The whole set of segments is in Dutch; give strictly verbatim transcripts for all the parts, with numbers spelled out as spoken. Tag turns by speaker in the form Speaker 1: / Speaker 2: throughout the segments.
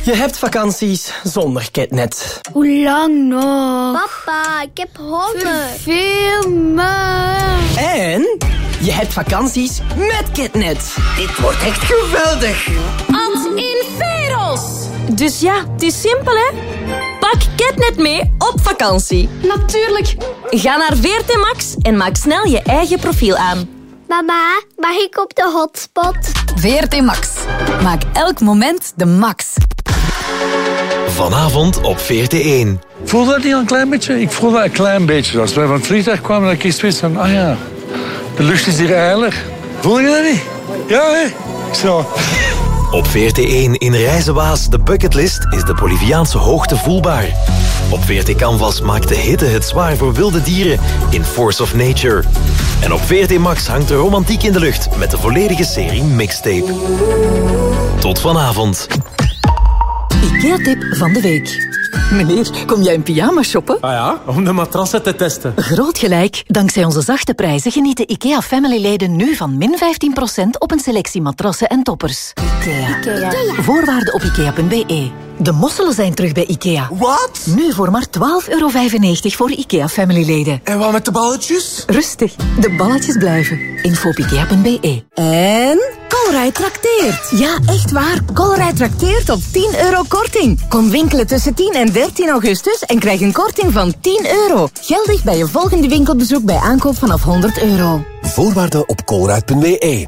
Speaker 1: Je hebt vakanties zonder KitNet.
Speaker 2: Hoe lang nog?
Speaker 3: Papa, ik heb honger.
Speaker 2: Verveel me.
Speaker 1: En je hebt vakanties met KitNet. Dit wordt echt geweldig.
Speaker 4: Als in Veros. Dus ja, het is simpel, hè? Pak KitNet mee op vakantie. Natuurlijk. Ga naar V R T Max en maak snel je eigen profiel aan.
Speaker 3: Mama, mag ik op de hotspot?
Speaker 5: V R T Max. Maak elk moment de max.
Speaker 6: Vanavond op V R T één.
Speaker 7: Voel dat niet al een klein beetje? Ik voel dat een klein beetje. Als wij van het vliegtuig kwamen, dat ik eerst wist van... Ah ja, de lucht is hier eilig. Voel je dat niet? Ja, hè? Zo.
Speaker 6: Op V R T één in Reizenwaas, de bucketlist, is de Boliviaanse hoogte voelbaar. Op V R T Canvas maakt de hitte het zwaar voor wilde dieren in Force of Nature. En op V R T Max hangt de romantiek in de lucht met de volledige serie Mixtape. Tot vanavond.
Speaker 5: IKEA-tip van de week. Meneer, kom jij in pyjama shoppen?
Speaker 8: Ah ja, om de matrassen te testen.
Speaker 5: Groot gelijk. Dankzij onze zachte prijzen genieten IKEA Family-leden nu van min vijftien procent op een selectie matrassen en toppers. IKEA.
Speaker 3: Ikea.
Speaker 5: Voorwaarden op ikea punt b e. De mosselen zijn terug bij IKEA.
Speaker 8: Wat?
Speaker 5: Nu voor maar twaalf euro vijfennegentig voor IKEA Family-leden.
Speaker 8: En wat met de balletjes?
Speaker 5: Rustig, de balletjes blijven. Info op ikea punt b e.
Speaker 9: En Colruyt trakteert. Ja, echt waar. Colruyt trakteert op tien euro korting. Kom winkelen tussen tien en dertien augustus en krijg een korting van tien euro. Geldig bij je volgende winkelbezoek bij aankoop vanaf honderd euro.
Speaker 6: Voorwaarden op colruyt punt b e.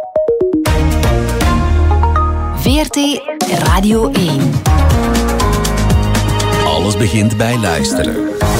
Speaker 5: V R T Radio één.
Speaker 6: Alles begint bij luisteren.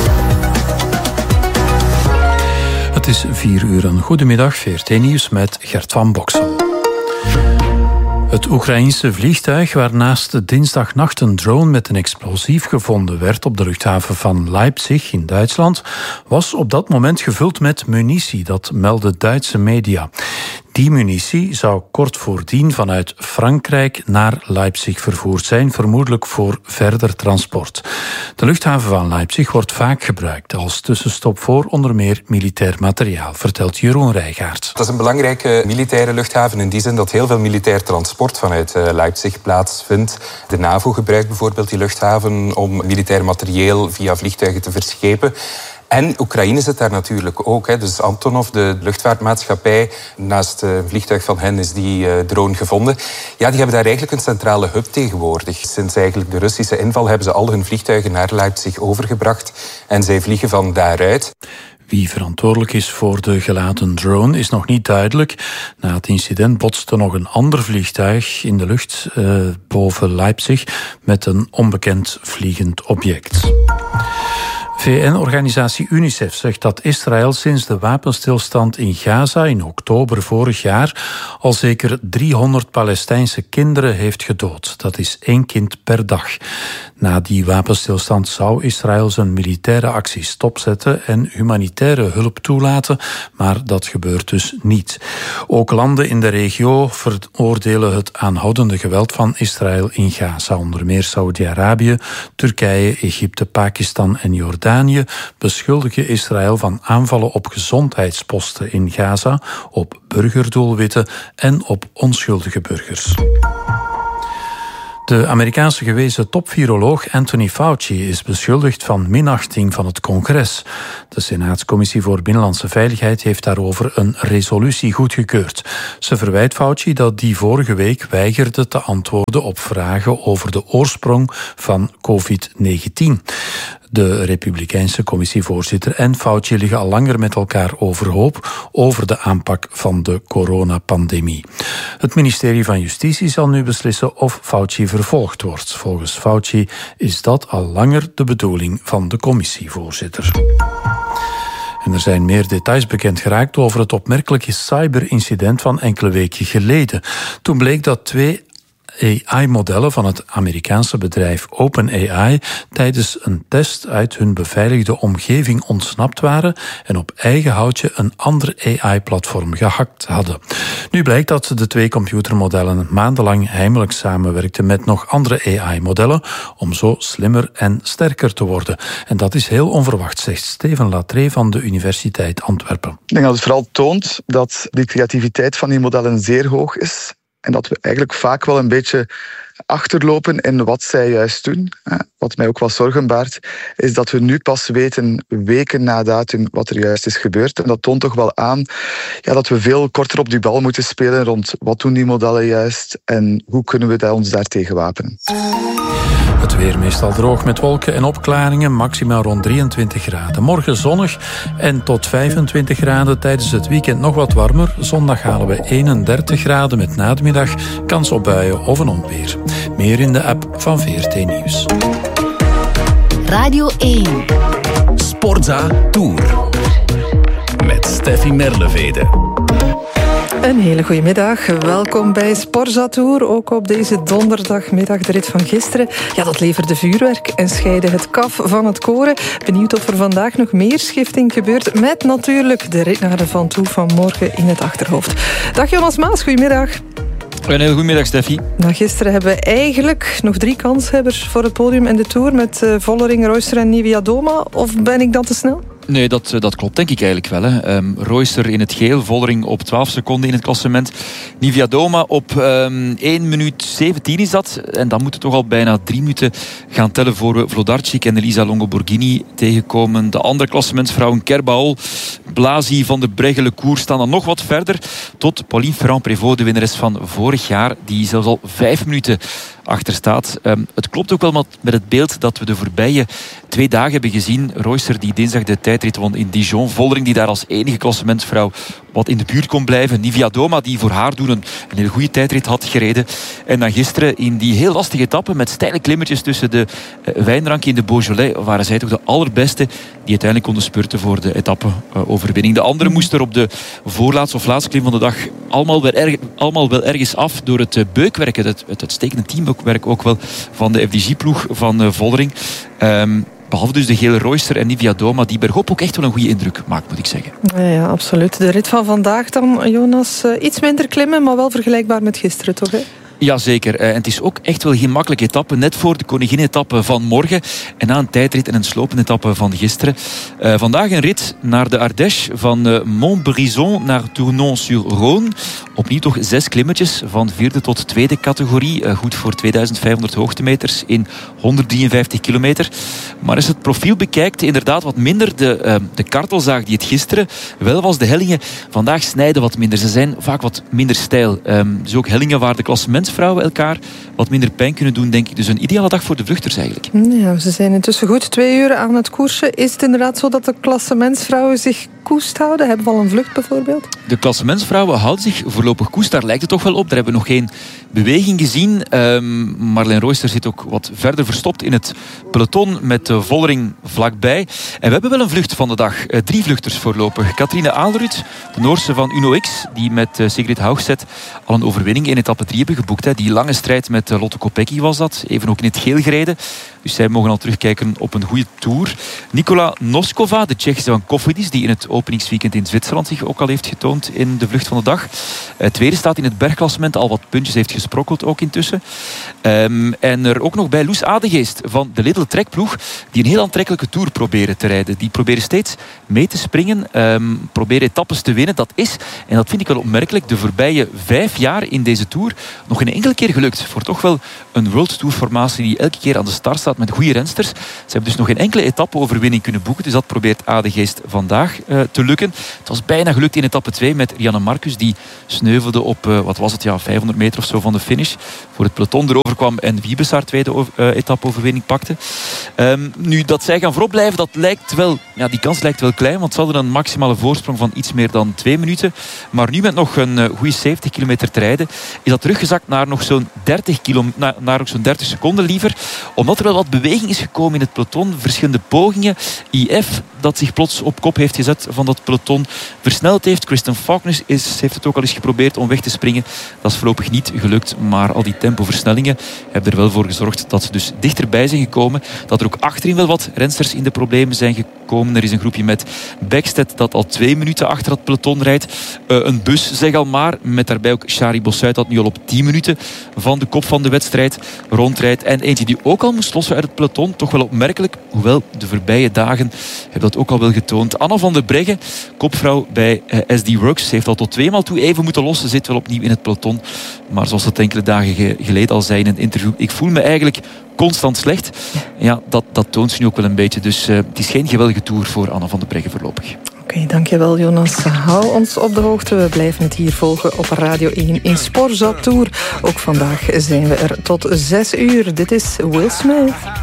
Speaker 10: Het is vier uur. Een goedemiddag, V R T-nieuws met Gert van Boksel. Het Oekraïense vliegtuig waarnaast dinsdagnacht een drone met een explosief gevonden werd op de luchthaven van Leipzig in Duitsland, was op dat moment gevuld met munitie, dat melden Duitse media. Die munitie zou kort voordien vanuit Frankrijk naar Leipzig vervoerd zijn, vermoedelijk voor verder transport. De luchthaven van Leipzig wordt vaak gebruikt als tussenstop voor onder meer militair materiaal, vertelt Jeroen Rijgaard.
Speaker 11: Dat is een belangrijke militaire luchthaven in die zin dat heel veel militair transport vanuit Leipzig plaatsvindt. De NAVO gebruikt bijvoorbeeld die luchthaven om militair materieel via vliegtuigen te verschepen. En Oekraïne zit daar natuurlijk ook. Hè. Dus Antonov, de luchtvaartmaatschappij, naast een vliegtuig van hen is die uh, drone gevonden. Ja, die hebben daar eigenlijk een centrale hub tegenwoordig. Sinds eigenlijk de Russische inval hebben ze al hun vliegtuigen naar Leipzig overgebracht. En zij vliegen van daaruit.
Speaker 10: Wie verantwoordelijk is voor de gelaten drone is nog niet duidelijk. Na het incident botste nog een ander vliegtuig in de lucht uh, boven Leipzig met een onbekend vliegend object. V N-organisatie UNICEF zegt dat Israël sinds de wapenstilstand in Gaza in oktober vorig jaar al zeker driehonderd Palestijnse kinderen heeft gedood. Dat is één kind per dag. Na die wapenstilstand zou Israël zijn militaire acties stopzetten en humanitaire hulp toelaten, maar dat gebeurt dus niet. Ook landen in de regio veroordelen het aanhoudende geweld van Israël in Gaza. Onder meer Saudi-Arabië, Turkije, Egypte, Pakistan en Jordanië beschuldigen Israël van aanvallen op gezondheidsposten in Gaza, op burgerdoelwitten en op onschuldige burgers. De Amerikaanse gewezen topviroloog Anthony Fauci is beschuldigd van minachting van het congres. De Senaatscommissie voor Binnenlandse Veiligheid heeft daarover een resolutie goedgekeurd. Ze verwijt Fauci dat die vorige week weigerde te antwoorden op vragen over de oorsprong van covid negentien. De Republikeinse commissievoorzitter en Fauci liggen al langer met elkaar overhoop over de aanpak van de coronapandemie. Het ministerie van Justitie zal nu beslissen of Fauci vervolgd wordt. Volgens Fauci is dat al langer de bedoeling van de commissievoorzitter. En er zijn meer details bekend geraakt over het opmerkelijke cyberincident van enkele weken geleden. Toen bleek dat twee A I-modellen van het Amerikaanse bedrijf OpenAI tijdens een test uit hun beveiligde omgeving ontsnapt waren en op eigen houtje een ander A I-platform gehackt hadden. Nu blijkt dat de twee computermodellen maandenlang heimelijk samenwerkten met nog andere A I-modellen om zo slimmer en sterker te worden. En dat is heel onverwacht, zegt Steven Latree van de Universiteit Antwerpen.
Speaker 12: Ik denk dat het vooral toont dat de creativiteit van die modellen zeer hoog is. En dat we eigenlijk vaak wel een beetje achterlopen in wat zij juist doen. Wat mij ook wel zorgen baart, is dat we nu pas weten, weken na datum, wat er juist is gebeurd. En dat toont toch wel aan ja, dat we veel korter op die bal moeten spelen rond wat doen die modellen juist en hoe kunnen we ons daartegen wapenen.
Speaker 10: Het weer meestal droog met wolken en opklaringen, maximaal rond drieëntwintig graden. Morgen zonnig en tot vijfentwintig graden. Tijdens het weekend nog wat warmer. Zondag halen we eenendertig graden met na de middag kans op buien of een onweer. Meer in de app van V R T Nieuws.
Speaker 5: Radio één.
Speaker 13: Sportza Tour. Met Steffi Merlevede.
Speaker 14: Een hele goede middag. Welkom bij Sportza Tour. Ook op deze donderdagmiddag de rit van gisteren. Ja, dat leverde vuurwerk en scheidde het kaf van het koren. Benieuwd of er vandaag nog meer schifting gebeurt. Met natuurlijk de rit naar de Van Toe van morgen in het achterhoofd. Dag Jonas Maas, goedemiddag.
Speaker 15: Een hele goede middag, Steffi.
Speaker 14: Nou, gisteren hebben we eigenlijk nog drie kanshebbers voor het podium en de Tour met uh, Vollering, Royster en Niewiadoma. Of ben ik dan te snel?
Speaker 15: Nee, dat, dat klopt denk ik eigenlijk wel. Hè. Um, Royster in het geel, Vollering op twaalf seconden in het klassement. Niewiadoma op um, één minuut zeventien is dat. En dan moeten we toch al bijna drie minuten gaan tellen voor we Vlodarczyk en Elisa Longo-Borghini tegenkomen. De andere klassementsvrouwen Kerbaol, Blasi, Van der Breggen, Lecour staan dan nog wat verder. Tot Pauline Ferrand-Prévot, de winnares van vorig jaar, die zelfs al vijf minuten achter staat. Um, het klopt ook wel met het beeld dat we de voorbije twee dagen hebben gezien. Royster die dinsdag de tijdrit won in Dijon. Vollering die daar als enige klassementsvrouw wat in de buurt kon blijven. Niewiadoma die voor haar doen een, een hele goede tijdrit had gereden. En dan gisteren in die heel lastige etappe met steile klimmetjes tussen de uh, Wijnranke en de Beaujolais waren zij toch de allerbeste die uiteindelijk konden spurten voor de etappe-overwinning. Uh, de anderen moesten er op de voorlaatste of laatste klim van de dag allemaal wel, erg, allemaal wel ergens af door het uh, beukwerken. Het, het uitstekende teamwerk ook wel van de F D G-ploeg van uh, Vollering. Um, Behalve dus de gele Royster en Niewiadoma, die bergop ook echt wel een goede indruk maakt, moet ik zeggen.
Speaker 14: Ja, ja, absoluut. De rit van vandaag dan, Jonas, uh, iets minder klimmen, maar wel vergelijkbaar met gisteren, toch? Hè?
Speaker 15: Jazeker. En het is ook echt wel geen makkelijke etappe. Net voor de koningin-etappe van morgen. En na een tijdrit en een slopende etappe van gisteren. Uh, vandaag een rit naar de Ardèche. Van uh, Montbrison naar Tournon-sur-Rhône. Opnieuw toch zes klimmetjes. Van vierde tot tweede categorie. Uh, goed voor tweeduizend vijfhonderd hoogtemeters in honderddrieënvijftig kilometer. Maar als het profiel bekijkt, inderdaad wat minder. De, uh, de kartelzaag die het gisteren wel was. De hellingen vandaag snijden wat minder. Ze zijn vaak wat minder steil. Um, dus ook hellingen waar de klassements vrouwen elkaar wat minder pijn kunnen doen, denk ik. Dus een ideale dag voor de vluchters eigenlijk.
Speaker 14: Ja, ze zijn intussen goed twee uur aan het koersen. Is het inderdaad zo dat de klassementsvrouwen zich koest houden? Hebben we al een vlucht bijvoorbeeld?
Speaker 15: De klassementsvrouwen houden zich voorlopig koest. Daar lijkt het toch wel op. Daar hebben we nog geen beweging gezien. Um, Marlene Royster zit ook wat verder verstopt in het peloton met de Vollering vlakbij. En we hebben wel een vlucht van de dag. Uh, drie vluchters voorlopig. Katrine Aalderud, de Noorse van Uno X, die met uh, Sigrid Haugset al een overwinning in etappe drie hebben geboekt. Hè. Die lange strijd met uh, Lotte Kopecky was dat. Even ook in het geel gereden. Dus zij mogen al terugkijken op een goede tour. Nikola Noskova, de Tsjechische van Cofidis, die in het openingsweekend in Zwitserland zich ook al heeft getoond in de vlucht van de dag. Uh, tweede staat in het bergklassement, al wat puntjes heeft gesprokkeld ook intussen. Um, en er ook nog bij Loes Adegeest van de Lidl Trekploeg, die een heel aantrekkelijke tour proberen te rijden. Die proberen steeds mee te springen, um, proberen etappes te winnen. Dat is, en dat vind ik wel opmerkelijk, de voorbije vijf jaar in deze tour nog geen enkele keer gelukt. Voor toch wel een World Tour formatie die elke keer aan de start staat met goede rensters. Ze hebben dus nog geen enkele etappe-overwinning kunnen boeken. Dus dat probeert Adegeest vandaag uh, te lukken. Het was bijna gelukt in etappe twee met Rianne Marcus. Die sneuvelde op, uh, wat was het, ja, vijfhonderd meter of zo van de finish. Voor het peloton erover kwam en Wiebes haar tweede uh, etappe-overwinning pakte. Um, nu, dat zij gaan voorop blijven, dat lijkt wel, ja, die kans lijkt wel klein. Want ze hadden een maximale voorsprong van iets meer dan twee minuten. Maar nu met nog een uh, goede zeventig kilometer te rijden, is dat teruggezakt naar nog zo'n dertig, kilo, naar, naar nog zo'n dertig seconden liever. Omdat er wel wat beweging is gekomen in het peloton. Verschillende pogingen. I F, dat zich plots op kop heeft gezet van dat peloton, versneld heeft. Kristen Faulkner is, heeft het ook al eens geprobeerd om weg te springen. Dat is voorlopig niet gelukt. Maar al die tempoversnellingen hebben er wel voor gezorgd dat ze dus dichterbij zijn gekomen. Dat er ook achterin wel wat rensters in de problemen zijn gekomen. gekomen. Er is een groepje met Backstedt dat al twee minuten achter het peloton rijdt. Uh, een bus, zeg al maar, met daarbij ook Shari Bossuit dat nu al op tien minuten van de kop van de wedstrijd rondrijdt. En eentje die ook al moest lossen uit het peloton, toch wel opmerkelijk, hoewel de voorbije dagen hebben dat ook al wel getoond. Anna van der Breggen, kopvrouw bij uh, S D Works, heeft al tot tweemaal toe even moeten lossen, zit wel opnieuw in het peloton. Maar zoals het enkele dagen ge- geleden al zei in een interview, ik voel me eigenlijk constant slecht. Ja, dat, dat toont ze nu ook wel een beetje. Dus uh, het is geen geweldige tour voor Anna van der Breggen voorlopig.
Speaker 14: Oké, okay, dankjewel Jonas. Hou ons op de hoogte. We blijven het hier volgen op Radio één in Sporza Tour. Ook vandaag zijn we er tot zes uur. Dit is Will Smith.